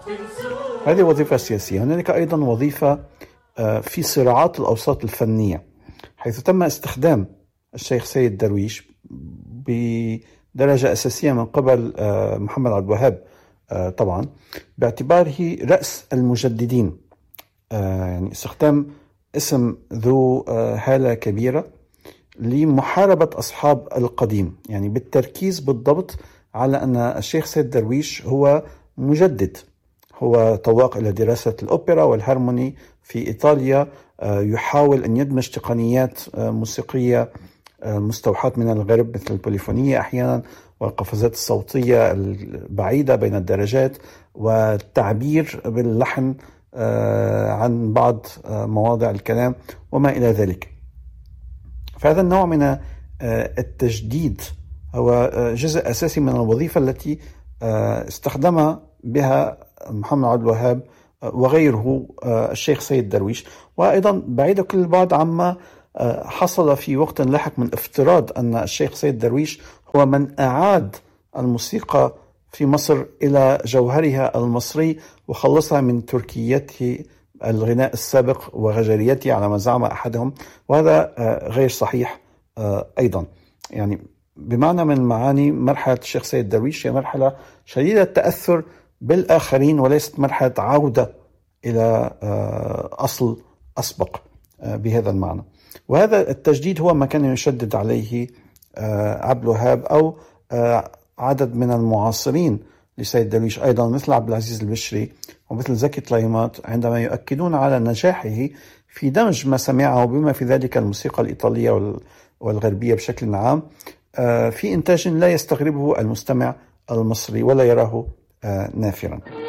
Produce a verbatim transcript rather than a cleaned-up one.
هذه وظيفة سياسية. هنالك أيضا وظيفة في صراعات الأوساط الفنية، حيث تم استخدام الشيخ سيد درويش بدرجة أساسية من قبل محمد عبد الوهاب طبعا باعتباره رأس المجددين، يعني استخدام اسم ذو هالة كبيرة لمحاربة أصحاب القديم، يعني بالتركيز بالضبط على أن الشيخ سيد درويش هو مجدد، هو طواق إلى دراسة الأوبرا والهارموني في إيطاليا، يحاول أن يدمج تقنيات موسيقية مستوحاة من الغرب مثل البوليفونية أحيانا والقفزات الصوتية البعيدة بين الدرجات والتعبير باللحن عن بعض مواضع الكلام وما إلى ذلك. فهذا النوع من التجديد هو جزء أساسي من الوظيفة التي استخدمها بها محمد عبد الوهاب وغيره الشيخ سيد درويش، وأيضا بعيد كل البعد عما حصل في وقت لاحق من افتراض أن الشيخ سيد درويش هو من أعاد الموسيقى في مصر إلى جوهرها المصري وخلصها من تركيته الغناء السابق وغجريته على ما زعم أحدهم، وهذا غير صحيح. أيضا يعني بمعنى من المعاني مرحلة الشيخ سيد درويش هي مرحلة شديدة التأثر بالآخرين وليست مرحلة عودة إلى أصل أسبق بهذا المعنى. وهذا التجديد هو ما كان يشدد عليه عبد الوهاب أو عدد من المعاصرين لسيد درويش أيضا مثل عبد العزيز البشري ومثل زكي طليمات، عندما يؤكدون على نجاحه في دمج ما سمعه بما في ذلك الموسيقى الإيطالية والغربية بشكل عام في إنتاج لا يستغربه المستمع المصري ولا يراه نافرا.